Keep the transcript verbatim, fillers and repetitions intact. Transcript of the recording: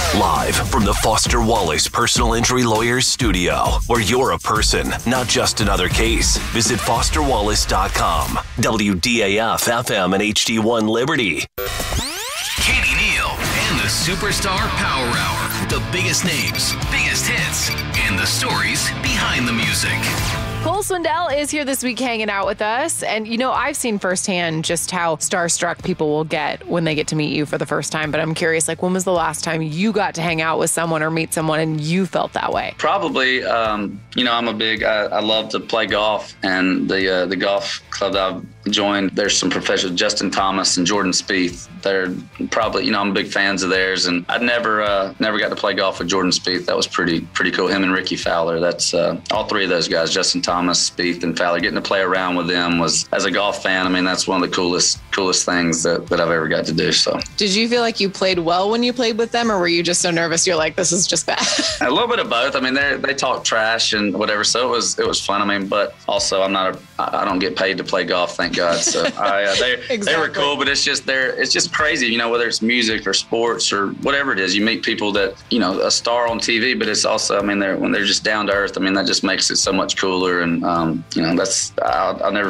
Live from the Foster Wallace Personal Injury Lawyers studio, where you're a person, not just another case. Visit foster wallace dot com. W D A F F M and H D one Liberty. Katie Neal and the Superstar Power Hour. The biggest names, biggest hits, and the stories behind the music. Cole Swindell is here this week hanging out with us. And, you know, I've seen firsthand just how starstruck people will get when they get to meet you for the first time. But I'm curious, like, when was the last time you got to hang out with someone or meet someone and you felt that way? Probably, um, you know, I'm a big, I, I love to play golf. And the uh, the golf club that I've joined, there's some professionals, Justin Thomas and Jordan Spieth. They're probably, you know, I'm big fans of theirs. And I'd never uh, never got to play golf with Jordan Spieth. That was pretty pretty cool. Him and Ricky Fowler. That's uh, all three of those guys, Justin Thomas, Spieth, and Fowler. Getting to play around with them was, as a golf fan, I mean, that's one of the coolest coolest things that, that I've ever got to do. So, did you feel like you played well when you played with them, or were you just so nervous you're like, this is just bad? A little bit of both. I mean, they they talk trash and whatever, so it was it was fun. I mean, but also I'm not a I don't get paid to play golf, thank God. So I, uh, they exactly. they were cool, but it's just they're it's just crazy, you know, whether it's music or sports or whatever it is. You meet people that, you know, a star on T V, but it's also, I mean, they're when they're just down to earth. I mean, that just makes it so much cooler. And um, you know, that's I'll, I'll never